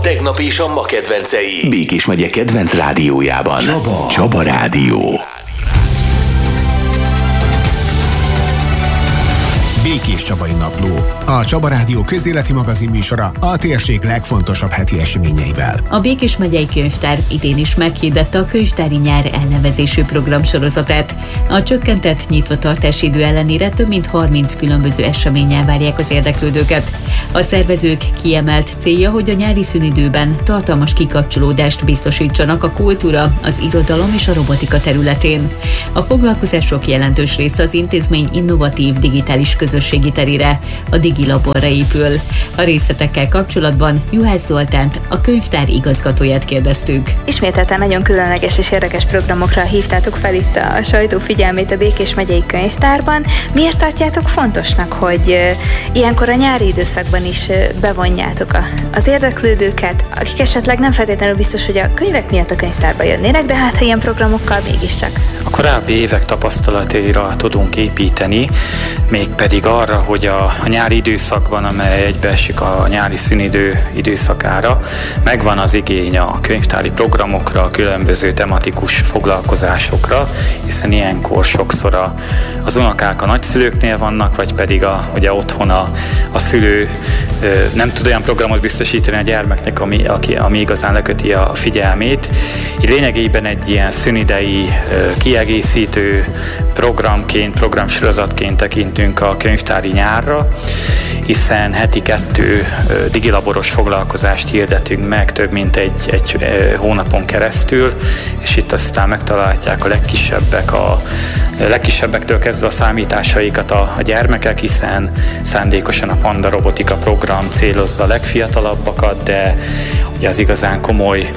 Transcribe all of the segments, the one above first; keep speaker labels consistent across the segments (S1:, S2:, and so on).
S1: tegnap és a ma kedvencei.
S2: Békés megye kedvenc rádiójában. Csaba Rádió.
S3: Békés Csabai Napló. A Csaba Rádió közéleti magazin műsora a térség legfontosabb heti eseményeivel.
S4: A Békés megyei könyvtár idén is meghirdette a könyvtári nyár elnevezésű programsorozatát. A csökkentett nyitvatartási idő ellenére több mint 30 különböző eseménnyel várják az érdeklődőket. A szervezők kiemelt célja, hogy a nyári szünidőben tartalmas kikapcsolódást biztosítsanak a kultúra, az irodalom és a robotika területén. A foglalkozások jelentős része az intézmény innovatív digitális közösségi terére, a Digilaborra épül. A részletekkel kapcsolatban Juhász Zoltánt, a könyvtár igazgatóját kérdeztük.
S5: Ismételten nagyon különleges és érdekes programokra hívtátok fel itt a sajtó figyelmét a Békés megyei könyvtárban. Miért tartjátok fontosnak, hogy ilyenkor a nyári időszakban is bevonjátok az érdeklődőket, akik esetleg nem feltétlenül biztos, hogy a könyvek miatt a könyvtárba jönnének, de hát ha ilyen programokkal mégiscsak?
S6: A korábbi évek tapasztalataira tudunk építeni, mégpedig arra, hogy a nyári időszakban, amely egybeesik a nyári szünidő időszakára, megvan az igény a könyvtári programokra, a különböző tematikus foglalkozásokra, hiszen ilyenkor sokszor az unokák a nagyszülőknél vannak, vagy pedig ugye otthon a szülő nem tud olyan programot biztosítani a gyermeknek, ami igazán leköti a figyelmét. Így lényegében egy ilyen szünidei kiegészítő programsorozatként tekintünk a könyvtári nyárra, hiszen heti 2 digilaboros foglalkozást hirdetünk meg több mint egy hónapon keresztül, és itt aztán megtalálják a legkisebbektől kezdve a számításaikat a gyermekek, hiszen szándékosan a Panda Robotika program célozza a legfiatalabbakat, de ugye az igazán komoly,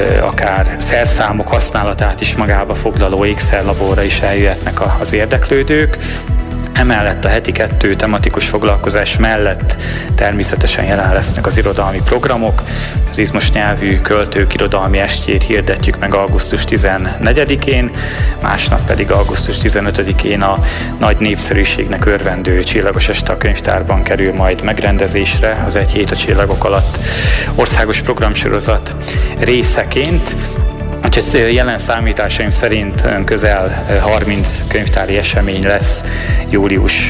S6: akár szerszámok használatát is magába foglaló ékszerlaborra is eljöhetnek az érdeklődők. Emellett a heti 2 tematikus foglalkozás mellett természetesen jelen lesznek az irodalmi programok. Az izmos nyelvű költők irodalmi estjét hirdetjük meg augusztus 14-én, másnap pedig augusztus 15-én a nagy népszerűségnek örvendő Csillagos este a könyvtárban kerül majd megrendezésre az Egy hét a csillagok alatt országos programsorozat részeként. Úgyhogy jelen számításaim szerint közel 30 könyvtári esemény lesz július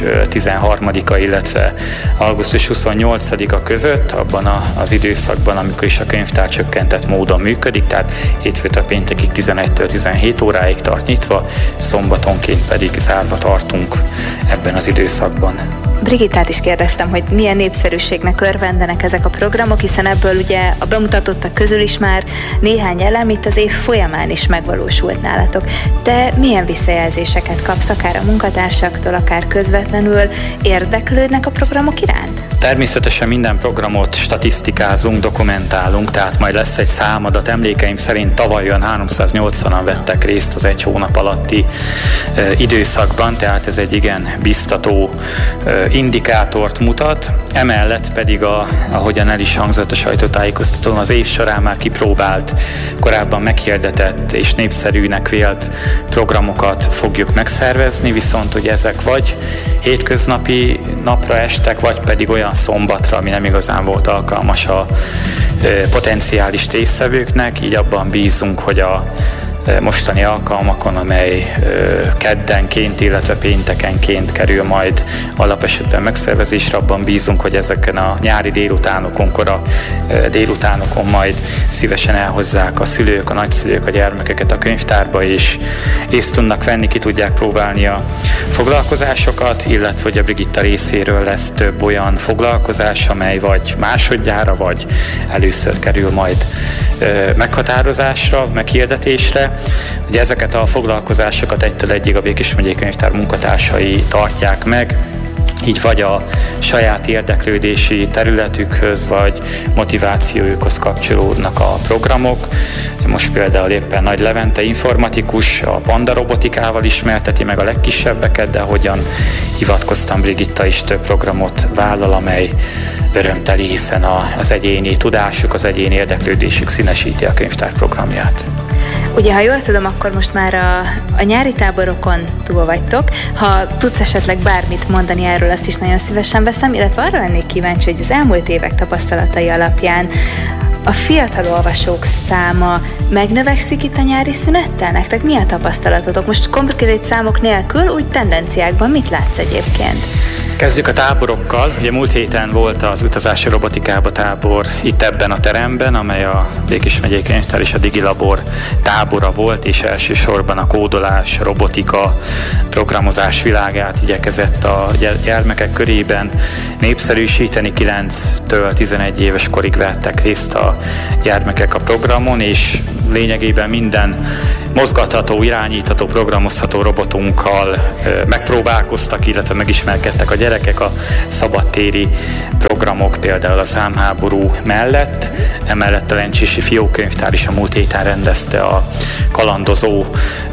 S6: 13-a, illetve augusztus 28-a között, abban az időszakban, amikor is a könyvtár csökkentett módon működik, tehát hétfőtől péntekig 11-től 17 óráig tart nyitva, szombatonként pedig zárva tartunk ebben az időszakban.
S5: Brigittát is kérdeztem, hogy milyen népszerűségnek örvendenek ezek a programok, hiszen ebből ugye a bemutatottak közül is már néhány elem itt az év folyamán is megvalósult nálatok. Te milyen visszajelzéseket kapsz, akár a munkatársaktól, akár közvetlenül? Érdeklődnek a programok iránt?
S6: Természetesen minden programot statisztikázunk, dokumentálunk, tehát majd lesz egy számadat. Emlékeim szerint tavaly olyan 380-an vettek részt az egy hónap alatti időszakban, tehát ez egy igen biztató indikátort mutat. Emellett pedig, ahogyan el is hangzott a sajtótájékoztatón, az év során már kipróbált, korábban meghirdetett és népszerűnek vélt programokat fogjuk megszervezni, viszont hogy ezek vagy hétköznapi napra estek, vagy pedig olyan szombatra, ami nem igazán volt alkalmas a potenciális résztvevőknek, így abban bízunk, hogy a mostani alkalmakon, amely keddenként, illetve péntekenként kerül majd alapesetben megszervezésre, abban bízunk, hogy ezeken a nyári délutánokon, kora délutánokon majd szívesen elhozzák a szülők, a nagyszülők a gyermekeket a könyvtárba, és részt tudnak venni, ki tudják próbálni a foglalkozásokat, illetve hogy a Brigitta részéről lesz több olyan foglalkozás, amely vagy másodjára, vagy először kerül majd meghatározásra, meghirdetésre. Ugye ezeket a foglalkozásokat egytől egyig a Békés megyei könyvtár munkatársai tartják meg, így vagy a saját érdeklődési területükhöz, vagy motivációjukhoz kapcsolódnak a programok. Most például éppen Nagy Levente informatikus a Panda robotikával ismerteti meg a legkisebbeket, de ahogyan hivatkoztam, Brigitta is több programot vállal, amely örömteli, hiszen az egyéni tudásuk, az egyéni érdeklődésük színesíti a könyvtár programját.
S5: Ugye, ha jól tudom, akkor most már a nyári táborokon túl vagytok. Ha tudsz esetleg bármit mondani erről, azt is nagyon szívesen veszem, illetve arra lennék kíváncsi, hogy az elmúlt évek tapasztalatai alapján a fiatal olvasók száma megnövekszik itt a nyári szünettel? Nektek mi a tapasztalatotok? Most konkrét számok nélkül, úgy tendenciákban mit látsz egyébként?
S6: Kezdjük a táborokkal. Ugye múlt héten volt az utazási robotikába tábor itt ebben a teremben, amely a Békés megyei könyvtár és a Digilabor tábora volt, és elsősorban a kódolás, robotika, programozás világát igyekezett a gyermekek körében népszerűsíteni. 9-től 11 éves korig vettek részt a gyermekek a programon, és lényegében minden mozgatható, irányítható, programozható robotunkkal megpróbálkoztak, illetve megismerkedtek a gyerekek a szabadtéri programok, például a Számháború mellett. Emellett a Lencsési Fiókönyvtár is a múlt héten rendezte a kalandozó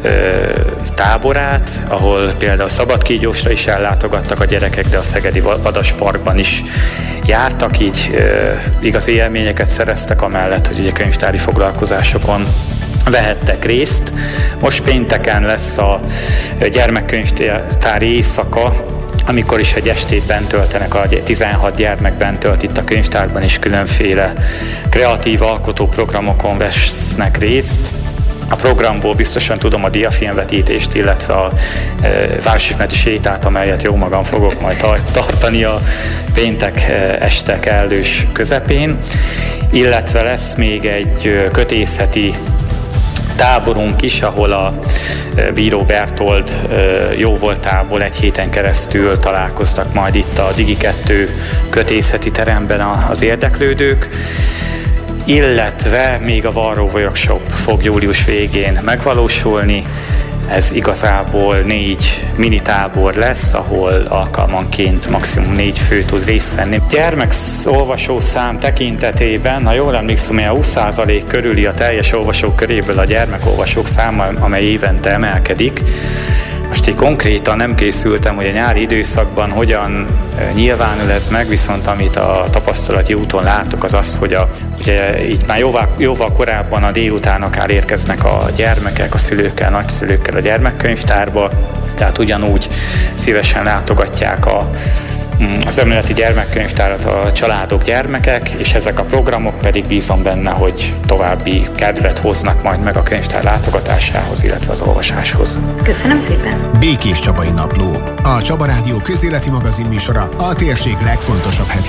S6: táborát, ahol például szabadkígyósra is ellátogattak a gyerekek, de a Szegedi Vadasparkban is jártak, így igazi élményeket szereztek, amellett, hogy ugye könyvtári foglalkozásokon vehettek részt. Most pénteken lesz a gyermekkönyvtári éjszaka, amikor is egy estét bent töltenek, a 16 gyermek bent tölt itt a könyvtárban, és különféle kreatív alkotó programokon vesznek részt. A programból biztosan tudom a diafilmvetítést, illetve a városismereti sétát, amelyet jó magam fogok majd tartani a péntek este kellős közepén, illetve lesz még egy kötészeti táborunk is, ahol a Bíró Bertold jóvoltából egy héten keresztül találkoztak majd itt a Digi 2 kötészeti teremben az érdeklődők, illetve még a Varró Workshop fog július végén megvalósulni. Ez igazából 4 minitábor lesz, ahol alkalmanként maximum 4 fő tud részt venni. Gyermekolvasó szám tekintetében, ha jól emlékszem, a 20% körüli a teljes olvasók köréből a gyermekolvasók száma, amely évente emelkedik. Most így konkrétan nem készültem, hogy a nyári időszakban hogyan nyilvánul ez meg, viszont amit a tapasztalati úton látok, az az, hogy ugye így már jóval korábban a délután akár érkeznek a gyermekek, a szülőkkel, nagyszülőkkel a gyermekkönyvtárba, tehát ugyanúgy szívesen látogatják az emléleti gyermekkönyvtárat a családok, gyermekek, és ezek a programok pedig bízom benne, hogy további kedvet hoznak majd meg a könyvtár látogatásához, illetve az olvasáshoz.
S5: Köszönöm szépen!
S3: Békés Csabai Napló, a Csaba Rádió közéleti magazin műsora, a térség legfontosabb heti